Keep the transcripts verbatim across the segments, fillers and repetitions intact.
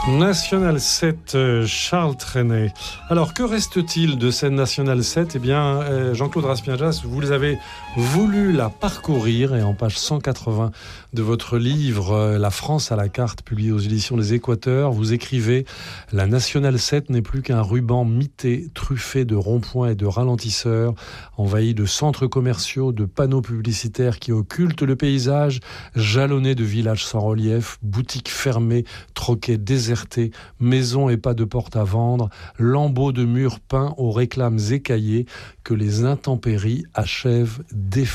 National sept, euh, Charles Trenet. Alors, que reste-t-il de cette National sept ? Eh bien, euh, Jean-Claude Raspienjas, vous avez voulu la parcourir et en page cent quatre-vingts de votre livre euh, La France à la carte, publié aux éditions des Équateurs, vous écrivez « La National sept n'est plus qu'un ruban mité, truffé de ronds-points et de ralentisseurs, envahi de centres commerciaux, de panneaux publicitaires qui occultent le paysage, jalonné de villages sans relief, boutiques fermées, troquets désertés, maisons et pas de porte à vendre, lambeaux de murs peints aux réclames écaillées que les intempéries achèvent d'effacer. »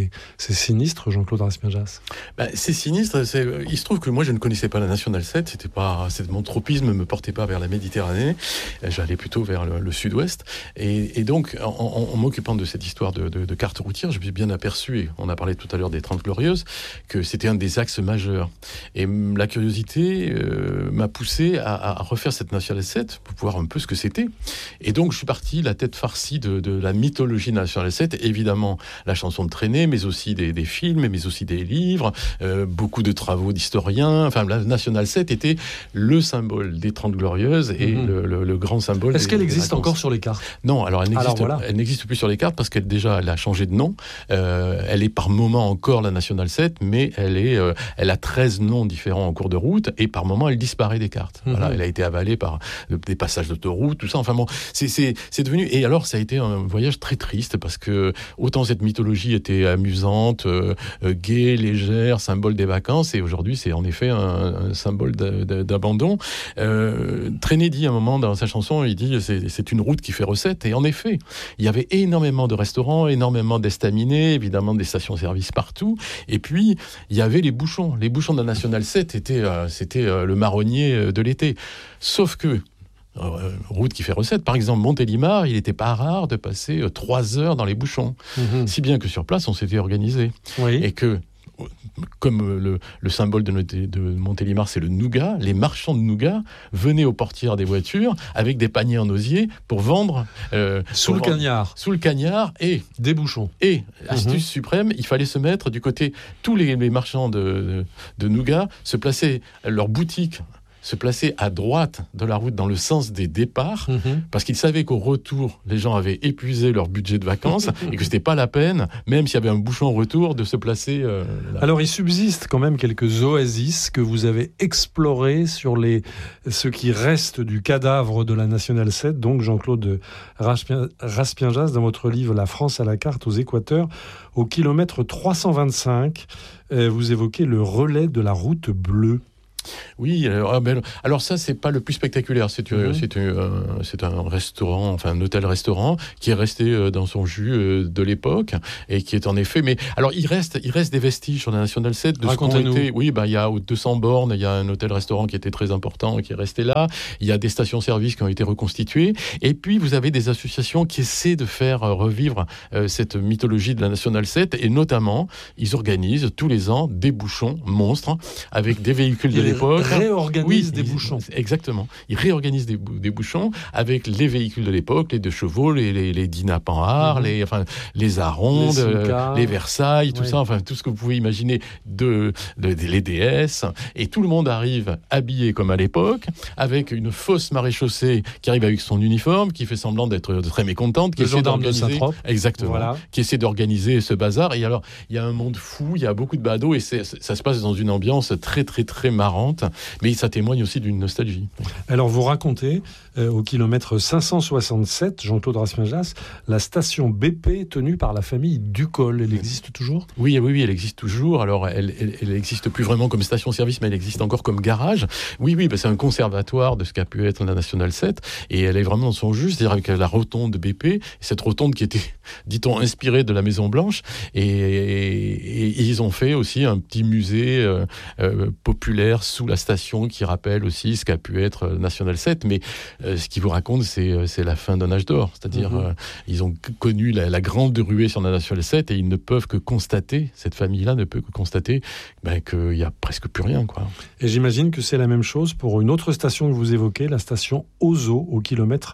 C'est sinistre, Jean-Claude Raspienjas. Ben, c'est sinistre. C'est... Il se trouve que moi, je ne connaissais pas la National sept. C'était pas... c'est... Mon tropisme ne me portait pas vers la Méditerranée. J'allais plutôt vers le, le sud-ouest. Et, et donc, en, en, en m'occupant de cette histoire de, de, de carte routière, je me suis bien aperçu, et on a parlé tout à l'heure des Trente Glorieuses, que c'était un des axes majeurs. Et la curiosité euh, m'a poussé à, à refaire cette National sept pour voir un peu ce que c'était. Et donc, je suis parti la tête farcie de, de la mythologie de la National sept. Évidemment, la chanson de Trenet, mais aussi des, des films, mais aussi des livres, euh, beaucoup de travaux d'historiens. Enfin, la National sept était le symbole des Trente Glorieuses et mmh. le, le, le grand symbole. Est-ce des, qu'elle des existe vacances. encore sur les cartes ? Non, alors elle n'existe, alors voilà. elle n'existe plus sur les cartes parce qu'elle déjà elle a changé de nom. Euh, elle est par moment encore la National sept, mais elle est, euh, elle a treize noms différents en cours de route et par moment elle disparaît des cartes. Mmh. Voilà, elle a été avalée par des passages d'autoroute, tout ça. Enfin bon, c'est, c'est, c'est devenu. Et alors, ça a été un voyage très triste parce que autant cette mythologie était amusante, euh, euh, gaie, légère, symbole des vacances, et aujourd'hui, c'est en effet un, un symbole de, de, d'abandon. Euh, Trenet dit à un moment dans sa chanson, il dit c'est, c'est une route qui fait recette. Et en effet, il y avait énormément de restaurants, énormément d'estaminets, évidemment des stations-service partout. Et puis, il y avait les bouchons. Les bouchons de la National sept étaient, euh, c'était euh, le marronnier de l'été. Sauf que, euh, route qui fait recette, par exemple, Montélimar, il n'était pas rare de passer euh, trois heures dans les bouchons. Mmh. Si bien que sur place, on s'était organisé. Oui. Et que, comme le, le symbole de, de Montélimar, c'est le nougat, les marchands de nougat venaient aux portières des voitures avec des paniers en osier pour vendre... Euh, sous pour le vendre, cagnard. Sous le cagnard et... Des bouchons. Et, astuce mmh. suprême, il fallait se mettre du côté... Tous les, les marchands de, de, de nougat se plaçaient leur boutique... se placer à droite de la route dans le sens des départs, mmh. parce qu'ils savaient qu'au retour, les gens avaient épuisé leur budget de vacances et que c'était pas la peine, même s'il y avait un bouchon au retour, de se placer euh, là. Alors, il subsiste quand même quelques oasis que vous avez explorées sur les, ce qui reste du cadavre de la National sept, donc Jean-Claude Raspien, Raspienjas, dans votre livre La France à la carte aux Équateurs, au kilomètre trois cent vingt-cinq, euh, vous évoquez le relais de la route bleue. Oui, alors, alors ça, c'est pas le plus spectaculaire. C'est, mmh. c'est, un, c'est un restaurant, enfin un hôtel-restaurant qui est resté dans son jus de l'époque et qui est en effet... Mais alors, il reste, il reste des vestiges sur la National sept de ce qu'ont été... Oui, bah, il y a deux cents bornes, il y a un hôtel-restaurant qui était très important et qui est resté là. Il y a des stations-service qui ont été reconstituées. Et puis, vous avez des associations qui essaient de faire revivre euh, cette mythologie de la National sept. Et notamment, ils organisent tous les ans des bouchons monstres avec des véhicules de l'époque. Réorganise oui, des ils, bouchons. Exactement. Ils réorganisent des, des bouchons avec les véhicules de l'époque, les deux chevaux, les, les, les Dinah Panhard, mmh. les, enfin, les Arondes, les, euh, les Versailles, tout ouais. ça, enfin, tout ce que vous pouvez imaginer de, de, de les déesses. Et tout le monde arrive habillé comme à l'époque, avec une fausse maréchaussée qui arrive avec son uniforme, qui fait semblant d'être très mécontente, qui le essaie d'organiser. De exactement. Voilà. Qui essaie d'organiser ce bazar. Et alors, il y a un monde fou, il y a beaucoup de badauds, et c'est, ça se passe dans une ambiance très, très, très marrante. Mais ça témoigne aussi d'une nostalgie. Alors vous racontez euh, au kilomètre cinq cent soixante-sept, Jean-Claude Raspienjas, la station B P tenue par la famille Ducol. Elle existe toujours ? Oui, oui, oui, elle existe toujours. Alors elle, elle, elle existe plus vraiment comme station-service, mais elle existe encore comme garage. Oui, oui, bah, c'est un conservatoire de ce qu'a pu être la National sept, et elle est vraiment dans son jus, c'est-à-dire avec la rotonde B P, cette rotonde qui était, dit-on, inspirée de la Maison Blanche, et, et, et ils ont fait aussi un petit musée euh, euh, populaire sous la station qui rappelle aussi ce qu'a pu être National sept, mais euh, ce qu'ils vous racontent, c'est, c'est la fin d'un âge d'or, c'est-à-dire mmh. euh, ils ont connu la, la grande ruée sur la National sept et ils ne peuvent que constater, cette famille-là ne peut que constater ben, qu'il n'y a presque plus rien, quoi. Et j'imagine que c'est la même chose pour une autre station que vous évoquez, la station Ozo, au kilomètre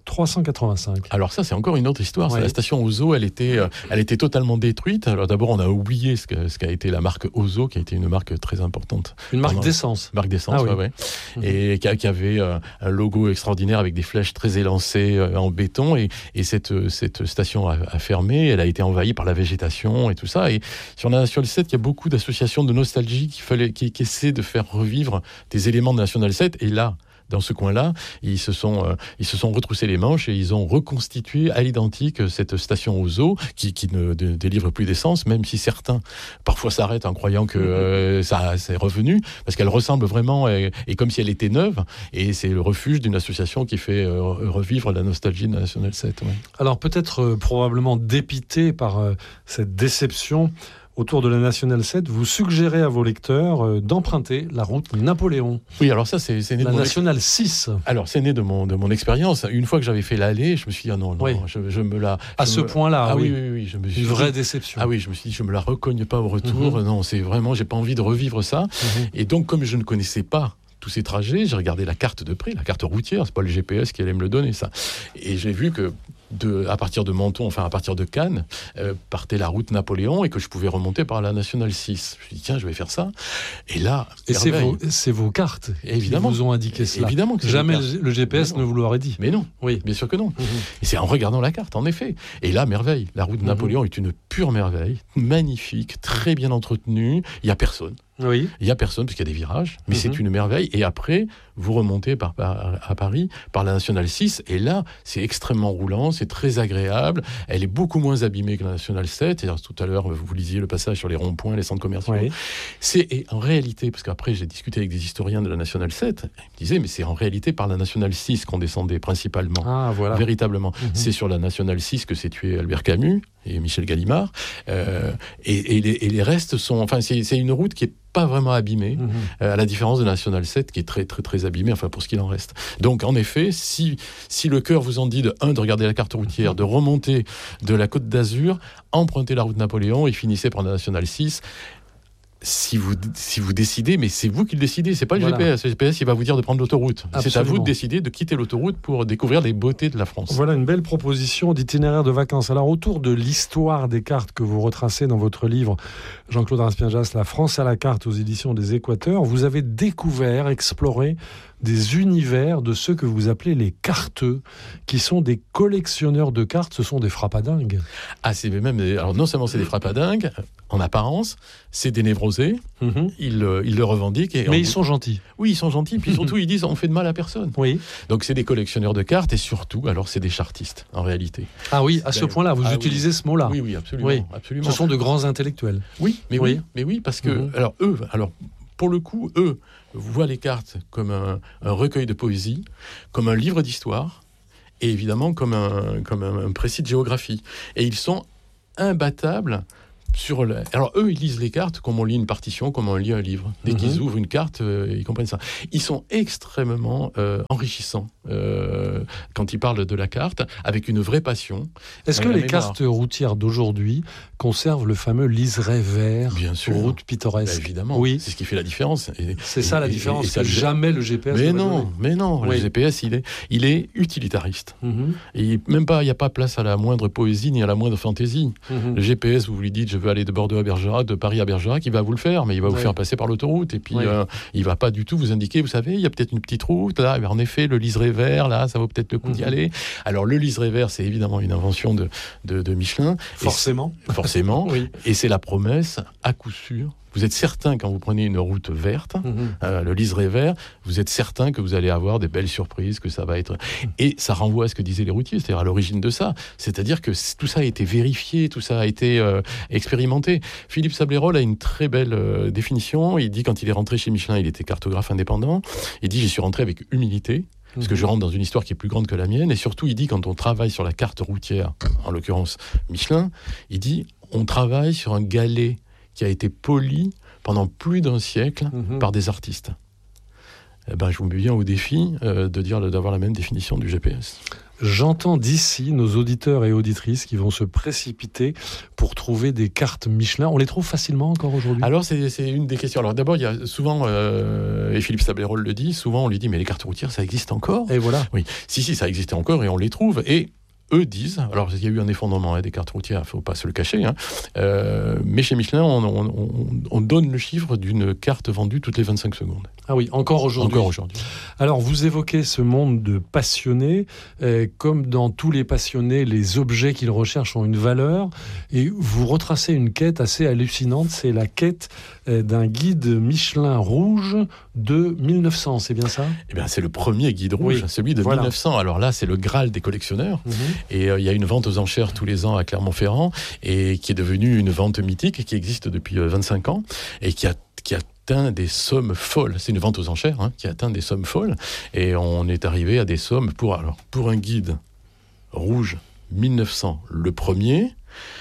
trois cent quatre-vingt-cinq. Alors ça, c'est encore une autre histoire. Ouais. La station Ozo, elle était, euh, elle était totalement détruite. Alors d'abord, on a oublié ce, que, ce qu'a été la marque Ozo, qui a été une marque très importante. Une marque Pendant, d'essence. Marque d'essence, ah, ouais, oui. ouais. Mmh. Et qui, qui avait euh, un logo extraordinaire avec des flèches très élancées euh, en béton. Et, et cette, cette station a, a fermé. Elle a été envahie par la végétation et tout ça. Et sur la National sept, il y a beaucoup d'associations de nostalgie qui, fallait, qui, qui essaient de faire revivre des éléments de National sept. Et là, dans ce coin-là, ils se sont, euh, ils se sont retroussés les manches et ils ont reconstitué à l'identique cette station Ozo qui, qui ne de, délivre plus d'essence, même si certains parfois s'arrêtent en croyant que euh, ça c'est revenu, parce qu'elle ressemble vraiment et, et comme si elle était neuve. Et c'est le refuge d'une association qui fait euh, revivre la nostalgie de la National sept. Ouais. Alors peut-être euh, probablement dépité par euh, cette déception autour de la National sept, vous suggérez à vos lecteurs euh, d'emprunter la route Napoléon. Oui, alors ça, c'est, c'est né la de mon National ex... six. Alors, c'est né de mon, de mon expérience. Une fois que j'avais fait l'allée, je me suis dit, ah non, non, oui. je, je me la... À je ce me... point-là, ah, oui. oui, oui, oui. Je me suis Une dit... vraie déception. Ah oui, je me suis dit, je me la recogne pas au retour. Mm-hmm. Non, c'est vraiment, j'ai pas envie de revivre ça. Mm-hmm. Et donc, comme je ne connaissais pas tous ces trajets, j'ai regardé la carte de près, la carte routière, c'est pas le G P S qui allait me le donner, ça. Et j'ai vu que De, à partir de Menton, enfin à partir de Cannes, euh, partait la route Napoléon et que je pouvais remonter par la National six. Je me suis dit, tiens, je vais faire ça. Et là, et c'est vos, c'est vos cartes évidemment, qui vous ont indiqué cela. Évidemment que c'est Jamais le G P S ne vous l'aurait dit. Mais non, oui. bien sûr que non. Mm-hmm. Et c'est en regardant la carte, en effet. Et là, merveille. La route mm-hmm. Napoléon est une pure merveille, magnifique, très bien entretenue. Il n'y a personne. Oui. Il n'y a personne, puisqu'il y a des virages, mais mm-hmm. c'est une merveille. Et après, vous remontez par, par, à Paris par la National six, et là, c'est extrêmement roulant, c'est très agréable. Elle est beaucoup moins abîmée que la National sept. Et tout à l'heure, vous lisiez le passage sur les ronds-points, les centres commerciaux. Oui. C'est et en réalité, parce qu'après, j'ai discuté avec des historiens de la National sept, ils me disaient, mais c'est en réalité par la National six qu'on descendait principalement. Ah, voilà. Véritablement. Mm-hmm. C'est sur la National six que s'est tué Albert Camus et Michel Gallimard. Euh, et, et, les, et les restes sont... Enfin, c'est, c'est une route qui est pas vraiment abîmée, mmh. euh, à la différence de la National sept qui est très très très abîmée, enfin pour ce qu'il en reste. Donc en effet, si, si le cœur vous en dit de un, de regarder la carte routière, de remonter de la Côte d'Azur, empruntez la route Napoléon et finissez par la National six. Si vous, si vous décidez, mais c'est vous qui le décidez, c'est pas le voilà. G P S. Le G P S, il va vous dire de prendre l'autoroute. Absolument. C'est à vous de décider de quitter l'autoroute pour découvrir les beautés de la France. Voilà une belle proposition d'itinéraire de vacances. Alors, autour de l'histoire des cartes que vous retracez dans votre livre, Jean-Claude Raspien-Jass, La France à la carte aux éditions des Équateurs, vous avez découvert, exploré des univers de ceux que vous appelez les carteux, qui sont des collectionneurs de cartes, ce sont des frappadingues. Ah, c'est même... Alors, non seulement c'est des frappadingues, en apparence, c'est des névrosés, mm-hmm. ils, ils le revendiquent. Et Mais en... ils sont gentils. Oui, ils sont gentils, puis surtout, ils disent on fait de mal à personne. Oui. Donc, c'est des collectionneurs de cartes, et surtout, alors, c'est des chartistes, en réalité. Ah oui, à ce point-là, vous ah, utilisez oui. ce mot-là. Oui, oui, absolument, oui. absolument. Ce sont de grands intellectuels. Oui, mais oui, oui mais oui, parce que, mm-hmm. alors, eux, alors, pour le coup, eux, voient les cartes comme un, un recueil de poésie, comme un livre d'histoire, et évidemment comme un, comme un, un précis de géographie. Et ils sont imbattables sur le... Alors eux, ils lisent les cartes comme on lit une partition, comme on lit un livre. Dès mm-hmm. qu'ils ouvrent une carte, euh, ils comprennent ça. Ils sont extrêmement euh, enrichissants euh, quand ils parlent de la carte, avec une vraie passion. Est-ce que les mémoire. cartes routières d'aujourd'hui conservent le fameux liseré vert Bien sûr. Aux routes pittoresques? Bah, évidemment, oui. C'est ce qui fait la différence. Et, c'est ça la et, différence, et, et, et que ça, jamais le G P S mais non, mais non, oui. le G P S, il est, il est utilitariste. Mm-hmm. Et même pas, il n'y a pas place à la moindre poésie ni à la moindre fantaisie. Mm-hmm. Le G P S, vous lui dites, je veux aller de Bordeaux à Bergerac, de Paris à Bergerac, il va vous le faire, mais il va oui. vous faire passer par l'autoroute. Et puis, oui. euh, il ne va pas du tout vous indiquer, vous savez, il y a peut-être une petite route, là, en effet, le liseré vert, là, ça vaut peut-être le coup mm-hmm. d'y aller. Alors, le liseré vert, c'est évidemment une invention de, de, de Michelin. Forcément. Forcément. oui. Et c'est la promesse, à coup sûr. Vous êtes certain, quand vous prenez une route verte, mmh. euh, le liseré vert, vous êtes certain que vous allez avoir des belles surprises, que ça va être... Et ça renvoie à ce que disaient les routiers, c'est-à-dire à l'origine de ça. C'est-à-dire que tout ça a été vérifié, tout ça a été euh, expérimenté. Philippe Sablérol a une très belle euh, définition. Il dit, quand il est rentré chez Michelin, il était cartographe indépendant. Il dit, j'y suis rentré avec humilité, parce que je rentre dans une histoire qui est plus grande que la mienne. Et surtout, il dit, quand on travaille sur la carte routière, en l'occurrence Michelin, il dit, on travaille sur un galet qui a été poli pendant plus d'un siècle mmh. par des artistes. eh ben, je vous mets bien au défi euh, de dire d'avoir la même définition du G P S. J'entends d'ici nos auditeurs et auditrices qui vont se précipiter pour trouver des cartes Michelin. On les trouve facilement encore aujourd'hui ? Alors, c'est, c'est une des questions. Alors, d'abord, il y a souvent, euh, et Philippe Stablérol le dit, souvent on lui dit, mais les cartes routières, ça existe encore ? Et voilà. Oui, si, si, ça existait encore et on les trouve. Et eux disent, alors il y a eu un effondrement hein, des cartes routières, il ne faut pas se le cacher, hein, euh, mais chez Michelin, on, on, on, on donne le chiffre d'une carte vendue toutes les vingt-cinq secondes. Ah oui, encore aujourd'hui. Encore aujourd'hui. Alors, vous évoquez ce monde de passionnés. Euh, comme dans tous les passionnés, les objets qu'ils recherchent ont une valeur. Et vous retracez une quête assez hallucinante. C'est la quête euh, d'un guide Michelin rouge de mille neuf cents, c'est bien ça ? Eh bien, c'est le premier guide rouge, oui, celui de voilà. mille neuf cents. Alors là, c'est le Graal des collectionneurs. Mmh. Et il euh, y a une vente aux enchères tous les ans à Clermont-Ferrand, et qui est devenue une vente mythique, qui existe depuis euh, vingt-cinq ans, et qui a, qui a atteint des sommes folles. C'est une vente aux enchères hein, qui a atteint des sommes folles. Et on est arrivé à des sommes pour, alors, pour un guide rouge mille neuf cents, le premier.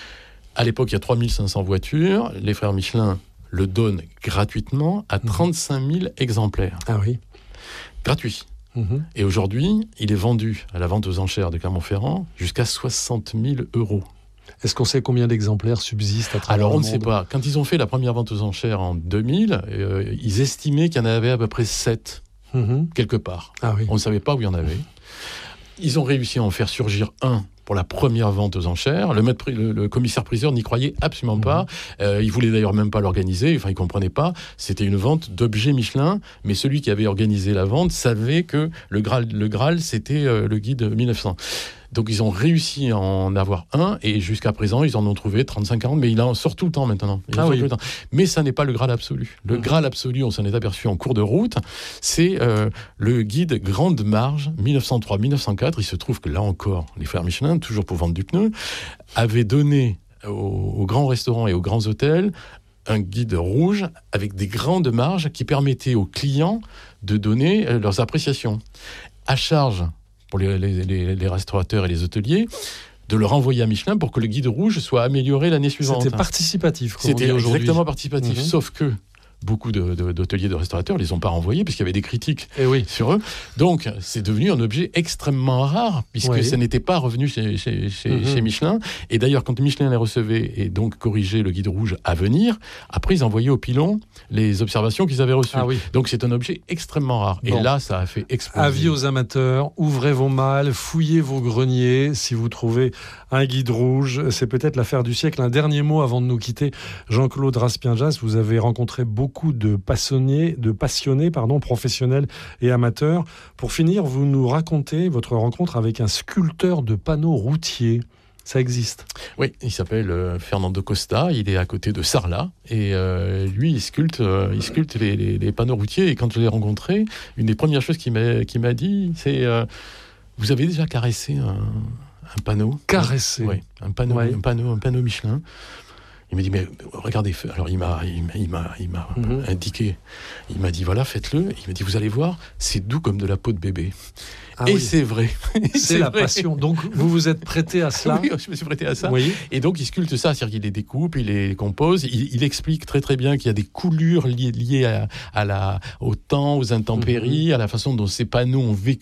À l'époque, il y a trois mille cinq cents voitures. Les frères Michelin le donnent gratuitement à trente-cinq mille exemplaires. Ah oui. Gratuit. Mmh. Et aujourd'hui, il est vendu à la vente aux enchères de Clermont-Ferrand jusqu'à soixante mille euros. Est-ce qu'on sait combien d'exemplaires subsistent à travers Alors, on le ne monde ? sait pas. Quand ils ont fait la première vente aux enchères en deux mille, euh, ils estimaient qu'il y en avait à peu près sept, mmh. quelque part. Ah oui. On ne savait pas où il y en avait. Ils ont réussi à en faire surgir un pour la première vente aux enchères. Le, maître, le, le commissaire-priseur n'y croyait absolument mmh. pas. Euh, il voulait d'ailleurs même pas l'organiser. Enfin, il comprenait pas. C'était une vente d'objets Michelin, mais celui qui avait organisé la vente savait que le Graal, le Graal c'était euh, le guide mille neuf cents. Donc, ils ont réussi à en avoir un, et jusqu'à présent, ils en ont trouvé trente-cinq quarante, mais il en sort tout le temps maintenant. Il ah oui. tout le temps. Mais ça n'est pas le Graal absolu. Le mmh. Graal absolu, on s'en est aperçu en cours de route, c'est euh, le guide Grande Marge mille neuf cent trois mille neuf cent quatre. Il se trouve que là encore, les frères Michelin, toujours pour vendre du pneu, avaient donné aux, aux grands restaurants et aux grands hôtels un guide rouge avec des grandes marges qui permettaient aux clients de donner euh, leurs appréciations. À charge pour les, les, les, les restaurateurs et les hôteliers, de le renvoyer à Michelin pour que le guide rouge soit amélioré l'année suivante. C'était participatif, comme C'était on dit aujourd'hui. Exactement participatif, mmh. sauf que beaucoup de, de, d'hôteliers, de restaurateurs ne les ont pas renvoyés puisqu'il y avait des critiques eh oui. sur eux. Donc, c'est devenu un objet extrêmement rare puisque oui. ça n'était pas revenu chez, chez, chez, mmh. chez Michelin. Et d'ailleurs, quand Michelin les recevait et donc corrigeait le guide rouge à venir, après, ils envoyaient au pilon les observations qu'ils avaient reçues. Ah oui. Donc, c'est un objet extrêmement rare. Bon. Et là, ça a fait exploser. Avis aux amateurs, ouvrez vos malles, fouillez vos greniers. Si vous trouvez un guide rouge, c'est peut-être l'affaire du siècle. Un dernier mot avant de nous quitter. Jean-Claude Raspien-Jass, vous avez rencontré beaucoup beaucoup de passionnés, de passionnés pardon, professionnels et amateurs. Pour finir, vous nous racontez votre rencontre avec un sculpteur de panneaux routiers. Ça existe. Oui, il s'appelle euh, Fernando Costa, il est à côté de Sarlat, et euh, lui, il sculpte, euh, il sculpte les, les, les panneaux routiers, et quand je l'ai rencontré, une des premières choses qu'il m'a, qu'il m'a dit, c'est euh, « Vous avez déjà caressé un, un panneau ?» Caressé. Oui, un panneau, ouais. un panneau, un panneau Michelin. Il m'a dit, mais regardez, alors il m'a, il m'a, il m'a, il m'a mm-hmm. indiqué, il m'a dit, voilà, faites-le. Il m'a dit, vous allez voir, c'est doux comme de la peau de bébé. Ah et oui. c'est vrai. C'est, c'est la vrai. Passion. Donc, vous vous êtes prêté à cela ? Oui, je me suis prêté à ça. Oui. Et donc, il sculpte ça, c'est-à-dire qu'il les découpe, il les compose. Il, il explique très, très bien qu'il y a des coulures liées, liées à, à la, au temps, aux intempéries, mm-hmm. à la façon dont ces panneaux ont vécu